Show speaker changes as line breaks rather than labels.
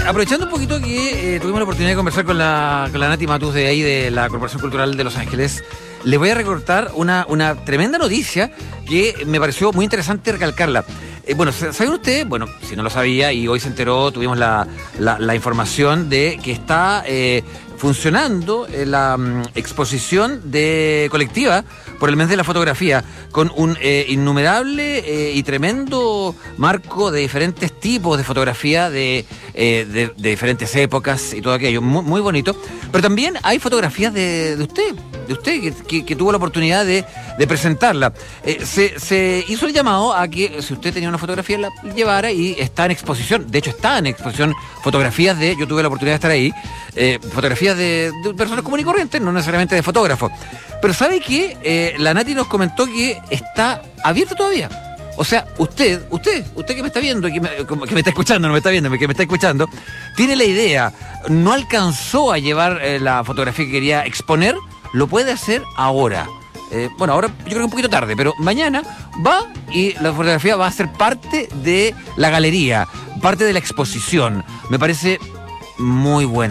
aprovechando un poquito que tuvimos la oportunidad de conversar con la Nati Matus de ahí, de la Corporación Cultural de Los Ángeles, les voy a recortar una tremenda noticia que me pareció muy interesante recalcarla. Bueno, ¿saben ustedes? Bueno, si no lo sabía y hoy se enteró, tuvimos la información de que está funcionando la exposición colectiva por el mes de la fotografía, con un innumerable y tremendo marco de diferentes tipos de fotografía de diferentes épocas y todo aquello, muy, muy bonito. Pero también hay fotografías de usted que tuvo la oportunidad de presentarla. Se hizo el llamado a que si usted tenía una fotografía la llevara, y está en exposición. De hecho, está en exposición fotografías yo tuve la oportunidad de estar ahí, fotografías de personas comunes y corrientes, no necesariamente de fotógrafos. Pero ¿sabe qué? La Nati nos comentó que está abierta todavía. O sea, usted que me está viendo, que me está escuchando, no me está viendo, que me está escuchando, tiene la idea, no alcanzó a llevar la fotografía que quería exponer, lo puede hacer ahora. Bueno, ahora yo creo que un poquito tarde, pero mañana va y la fotografía va a ser parte de la galería, parte de la exposición. Me parece muy buena.